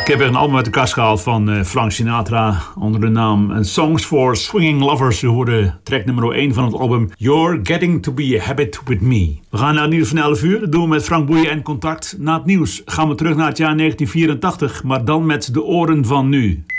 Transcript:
Ik heb er een album uit de kast gehaald van Frank Sinatra onder de naam Songs for Swinging Lovers. We hoorden track nummer 1 van het album You're Getting to Be a Habit With Me. We gaan naar het nieuws van 11 uur. Dat doen we met Frank Boeien en Contact. Na het nieuws gaan we terug naar het jaar 1984, maar dan met de oren van nu.